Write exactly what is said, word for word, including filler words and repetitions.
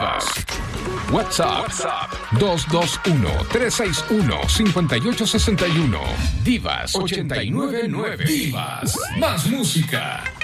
Divas. WhatsApp, WhatsApp dos dos uno, tres seis uno, cinco ocho seis uno. Divas ochenta y nueve nueve. Divas. Más música.